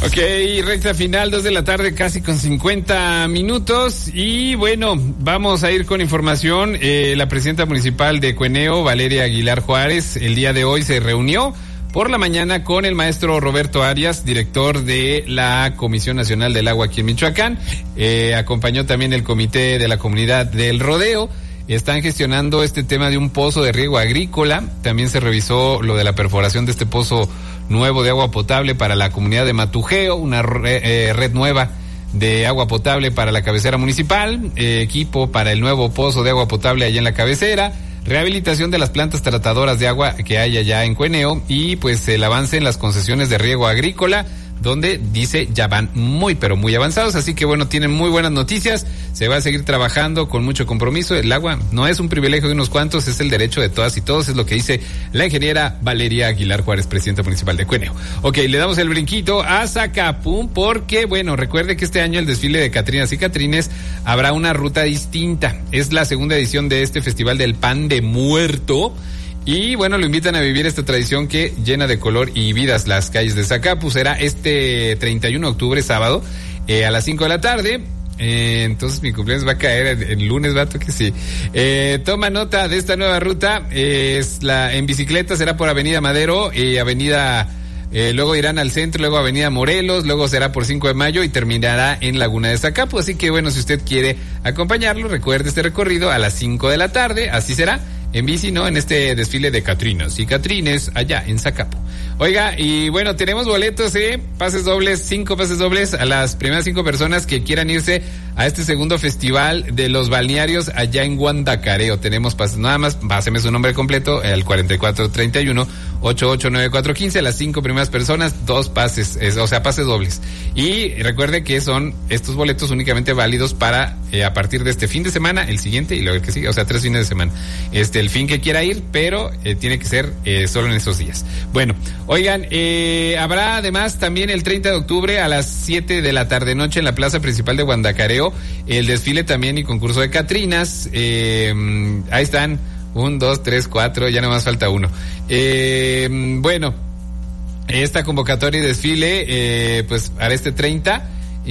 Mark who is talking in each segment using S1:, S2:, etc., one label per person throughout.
S1: Ok, recta final, 2 de la tarde, casi con 50 minutos. Y bueno, vamos a ir con información. La presidenta municipal de Cueneo, Valeria Aguilar Juárez, el día de hoy se reunió por la mañana con el maestro Roberto Arias, director de la Comisión Nacional del Agua aquí en Michoacán. Acompañó también el comité de la comunidad del Rodeo. Están gestionando este tema de un pozo de riego agrícola. También se revisó lo de la perforación de este pozo nuevo de agua potable para la comunidad de Matujeo, una red nueva de agua potable para la cabecera municipal, equipo para el nuevo pozo de agua potable allá en la cabecera, rehabilitación de las plantas tratadoras de agua que hay allá en Cueneo y pues el avance en las concesiones de riego agrícola, donde dice ya van muy pero muy avanzados, así que bueno, tienen muy buenas noticias, se va a seguir trabajando con mucho compromiso. El agua no es un privilegio de unos cuantos, es el derecho de todas y todos, es lo que dice la ingeniera Valeria Aguilar Juárez, presidenta municipal de Cueneo. Ok, le damos el brinquito a Zacapu, porque bueno, recuerde que este año el desfile de Catrinas y Catrines habrá una ruta distinta, es la segunda edición de este festival del pan de muerto. Y bueno, lo invitan a vivir esta tradición que llena de color y vidas las calles de Zacapu. Será este 31 de octubre, sábado, a las 5 de la tarde. Entonces mi cumpleaños va a caer el lunes, vato, que sí. Toma nota de esta nueva ruta. En bicicleta será por Avenida Madero, luego irán al centro, luego Avenida Morelos, luego será por 5 de Mayo y terminará en Laguna de Zacapu. Así que bueno, si usted quiere acompañarlo, recuerde este recorrido a las 5 de la tarde, así será. En bici, ¿no? En este desfile de Catrinas y Catrines allá en Zacapu. Oiga, y bueno, tenemos boletos, pases dobles, 5 pases dobles a las primeras 5 personas que quieran irse a este segundo festival de los balnearios allá en Guandacareo. Tenemos pases, nada más, páseme su nombre completo, al 4431-889415, a las 5 primeras personas, 2 pases, pases dobles. Y recuerde que son estos boletos únicamente válidos para, a partir de este fin de semana, el siguiente y luego el que sigue, 3 fines de semana. El fin que quiera ir, pero tiene que ser solo en esos días. Bueno, oigan, habrá además también el 30 de octubre a las 7 de la tarde noche en la plaza principal de Guandacareo, el desfile también y concurso de Catrinas. Ahí están, 1, 2, 3, 4, ya nada más falta uno. Bueno, esta convocatoria y desfile, pues hará este 30.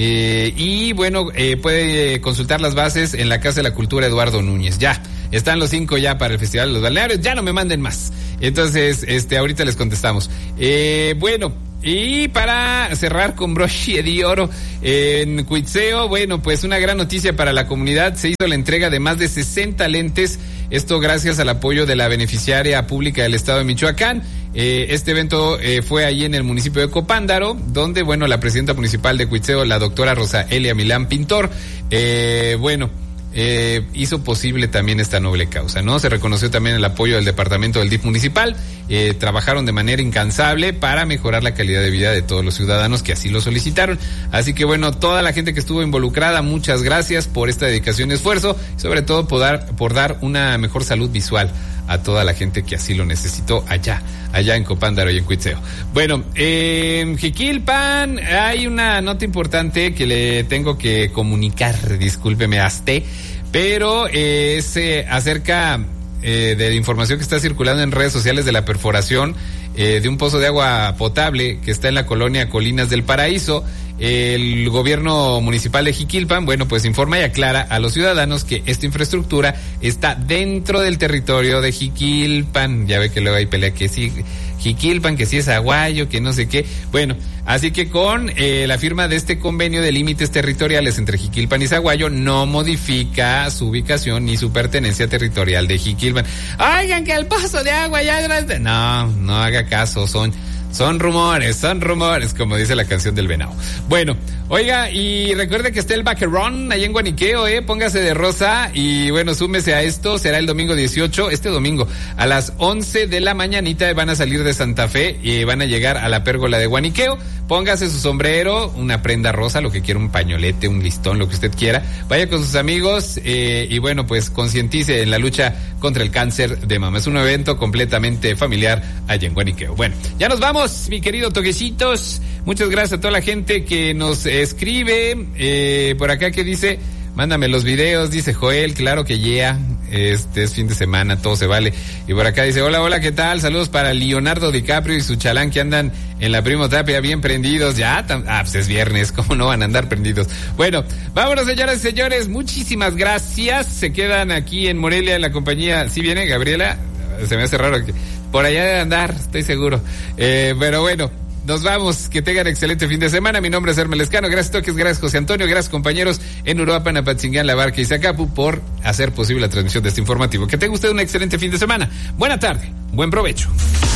S1: Y bueno, puede consultar las bases en la Casa de la Cultura Eduardo Núñez. Ya, están los 5 ya para el Festival de los Balnearios, ya no me manden más. Entonces, ahorita les contestamos. Bueno, y para cerrar con broche de oro, en Cuitzeo, bueno, pues una gran noticia para la comunidad, se hizo la entrega de más de 60 lentes, esto gracias al apoyo de la beneficiaria pública del estado de Michoacán. Este evento fue allí en el municipio de Copándaro, donde, bueno, la presidenta municipal de Cuitzeo, la doctora Rosa Elia Milán Pintor, hizo posible también esta noble causa, ¿no? Se reconoció también el apoyo del departamento del DIF municipal, trabajaron de manera incansable para mejorar la calidad de vida de todos los ciudadanos que así lo solicitaron. Así que bueno, toda la gente que estuvo involucrada, muchas gracias por esta dedicación y esfuerzo, sobre todo por dar una mejor salud visual a toda la gente que así lo necesitó allá en Copándaro y en Cuitzeo. Bueno, en Jiquilpan hay una nota importante que le tengo que comunicar, discúlpeme, pero es acerca de la información que está circulando en redes sociales de la perforación de un pozo de agua potable que está en la colonia Colinas del Paraíso. El gobierno municipal de Jiquilpan, bueno, pues informa y aclara a los ciudadanos que esta infraestructura está dentro del territorio de Jiquilpan. Ya ve que luego hay pelea que sí, Jiquilpan, que sí es Aguayo, que no sé qué. Bueno, así que con la firma de este convenio de límites territoriales entre Jiquilpan y Zaguayo, no modifica su ubicación ni su pertenencia territorial de Jiquilpan. Oigan, que el pozo de agua ya... No haga caso, son rumores, como dice la canción del venado. Bueno, oiga, y recuerde que está el Vaquerón allá en Guaniqueo, póngase de rosa y bueno, súmese a esto, será el domingo 18, este domingo, a las 11 de la mañanita van a salir de Santa Fe y van a llegar a la pérgola de Guaniqueo. Póngase su sombrero, una prenda rosa, lo que quiera, un pañolete, un listón, lo que usted quiera. Vaya con sus amigos y bueno, pues concientice en la lucha contra el cáncer de mama. Es un evento completamente familiar allá en Guaniqueo. Bueno, ya nos vamos, mi querido Toquecitos. Muchas gracias a toda la gente que nos escribe. Por acá que dice, mándame los videos, dice Joel, claro que yeah. Este es fin de semana, todo se vale. Y por acá dice, hola, ¿qué tal? Saludos para Leonardo DiCaprio y su chalán que andan en la Primo Tapia, bien prendidos. Ya, pues es viernes, ¿cómo no van a andar prendidos? Bueno, vámonos, señoras y señores, muchísimas gracias. Se quedan aquí en Morelia en la compañía. ¿Sí viene Gabriela? Se me hace raro que por allá debe andar, estoy seguro. Pero bueno, nos vamos, que tengan excelente fin de semana. Mi nombre es Hermes Lescano, gracias Toques, gracias José Antonio, gracias compañeros en Uruapan, Apatzingán, La Barca y Zacapu por hacer posible la transmisión de este informativo. Que tenga usted un excelente fin de semana. Buena tarde, buen provecho.